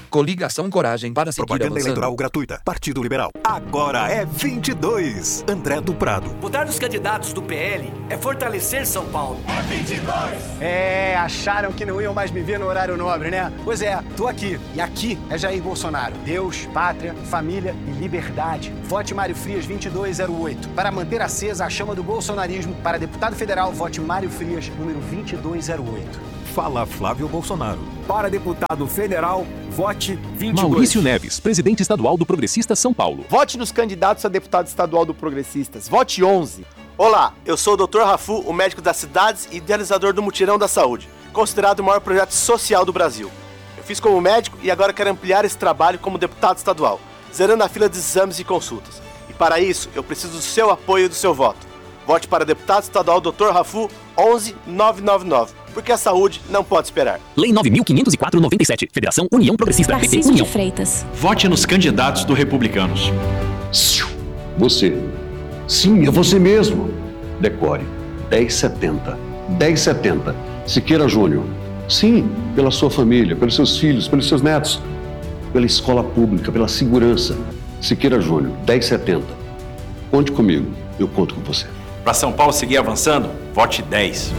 Coligação Coragem para seguir Propaganda avançando. eleitoral gratuita. Partido Liberal. Agora é 22. André do Prado. Votar nos candidatos do PL é fortalecer São Paulo. É 22. Acharam que não iam mais me ver no horário nobre, né? Pois é, tô aqui. E aqui é Jair Bolsonaro. Deus, pátria, família e liberdade. Vote Mário Frias 2208. Para manter acesa a chama do bolsonarismo, para deputado federal, vote Mário Frias, número 2208. Fala Flávio Bolsonaro. Para deputado federal, vote 22. Maurício Neves, presidente estadual do Progressistas São Paulo. Vote nos candidatos a deputado estadual do Progressistas. Vote 11. Olá, eu sou o Dr. Rafu, o médico das cidades e idealizador do Mutirão da Saúde, considerado o maior projeto social do Brasil. Eu fiz como médico e agora quero ampliar esse trabalho como deputado estadual, zerando a fila de exames e consultas. E para isso, eu preciso do seu apoio e do seu voto. Vote para deputado estadual Dr. Rafu 11999, porque a saúde não pode esperar. Lei 9.504/97, Federação União Progressista, PT União. de Freitas. Vote nos candidatos do Republicanos. Você. Sim, é você mesmo. Decore 1070. 1070. Siqueira Júnior. Sim, pela sua família, pelos seus filhos, pelos seus netos, pela escola pública, pela segurança. Siqueira Júnior, 1070. Conte comigo, eu conto com você. Para São Paulo seguir avançando, vote 10.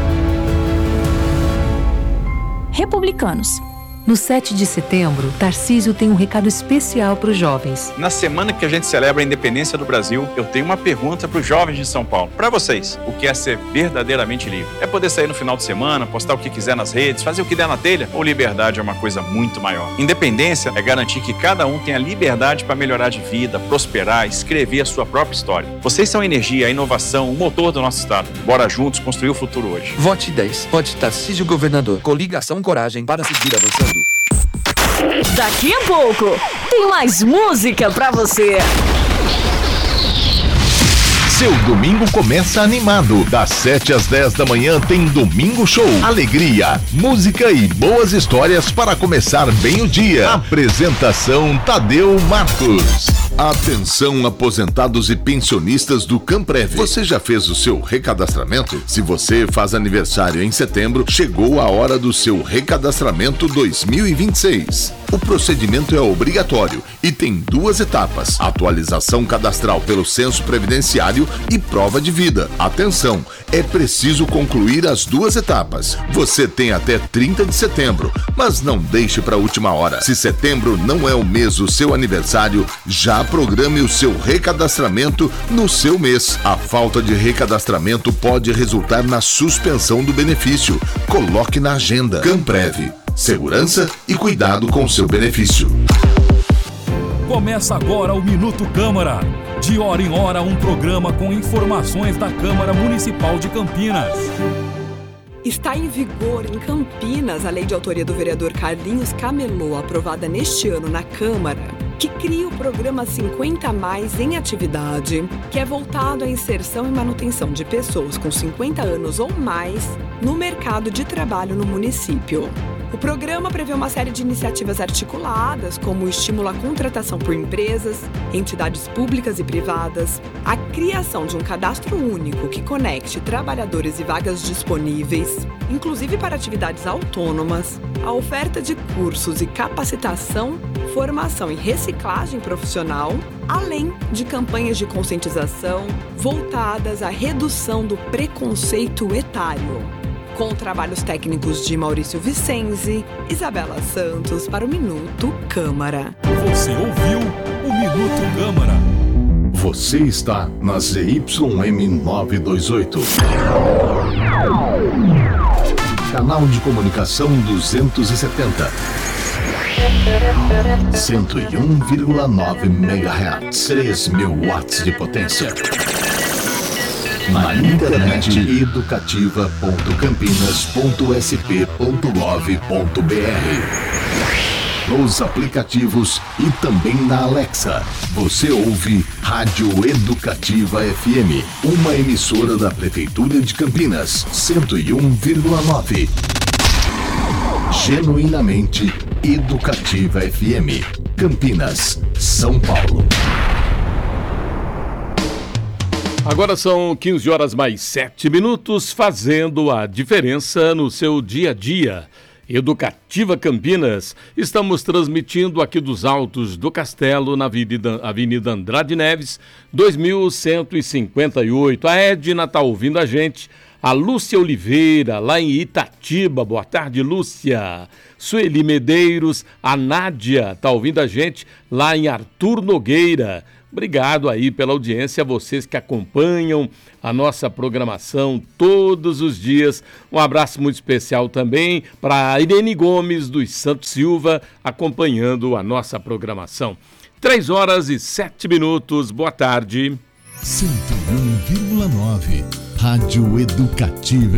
Republicanos. No 7 de setembro, Tarcísio tem um recado especial para os jovens. Na semana que a gente celebra a independência do Brasil, eu tenho uma pergunta para os jovens de São Paulo. Para vocês, o que é ser verdadeiramente livre? É poder sair no final de semana, postar o que quiser nas redes, fazer o que der na telha? Ou liberdade é uma coisa muito maior? Independência é garantir que cada um tenha liberdade para melhorar de vida, prosperar, escrever a sua própria história. Vocês são a energia, a inovação, o motor do nosso estado. Bora juntos construir o futuro hoje. Vote 10. Vote Tarcísio Governador. Coligação Coragem para seguir avançando. Daqui a pouco tem mais música pra você. Seu domingo começa animado. Das 7 às 10 da manhã tem Domingo Show. Alegria, música e boas histórias para começar bem o dia. Apresentação Tadeu Marcos. Atenção, aposentados e pensionistas do Camprev. Você já fez o seu recadastramento? Se você faz aniversário em setembro, chegou a hora do seu recadastramento 2026. O procedimento é obrigatório e tem 2 etapas: atualização cadastral pelo censo previdenciário e prova de vida. Atenção, é preciso concluir as 2 etapas. Você tem até 30 de setembro, mas não deixe para a última hora. Se setembro não é o mês do seu aniversário, já programe o seu recadastramento no seu mês. A falta de recadastramento pode resultar na suspensão do benefício. Coloque na agenda. Camprev. Segurança e cuidado com seu benefício. Começa agora o Minuto Câmara. De hora em hora, um programa com informações da Câmara Municipal de Campinas. Está em vigor em Campinas a lei de autoria do vereador Carlinhos Camelô, aprovada neste ano na Câmara, que cria o programa 50 Mais em atividade, que é voltado à inserção e manutenção de pessoas com 50 anos ou mais no mercado de trabalho no município. O programa prevê uma série de iniciativas articuladas, como o estímulo à contratação por empresas, entidades públicas e privadas, a criação de um cadastro único que conecte trabalhadores e vagas disponíveis, inclusive para atividades autônomas, a oferta de cursos e capacitação, formação e reciclagem profissional, além de campanhas de conscientização voltadas à redução do preconceito etário. Com trabalhos técnicos de Maurício Vicenzi, Isabela Santos para o Minuto Câmara. Você ouviu o Minuto Câmara. Você está na ZYM 928. Canal de comunicação 270. 101,9 MHz. 3.000 watts de potência. Na internet educativa.campinas.sp.gov.br. Nos aplicativos e também na Alexa. Você ouve Rádio Educativa FM, uma emissora da Prefeitura de Campinas, 101,9. Genuinamente Educativa FM, Campinas, São Paulo. Agora são 15 horas mais 7 minutos, fazendo a diferença no seu dia a dia. Educativa Campinas. Estamos transmitindo aqui dos Altos do Castelo, na Avenida Andrade Neves, 2158. A Edna está ouvindo a gente. A Lúcia Oliveira, lá em Itatiba. Boa tarde, Lúcia. Sueli Medeiros, a Nádia está ouvindo a gente lá em Arthur Nogueira. Obrigado aí pela audiência, a vocês que acompanham a nossa programação todos os dias. Um abraço muito especial também para a Irene Gomes dos Santos Silva, acompanhando a nossa programação. 3h07. Boa tarde. 101,9 Rádio Educativa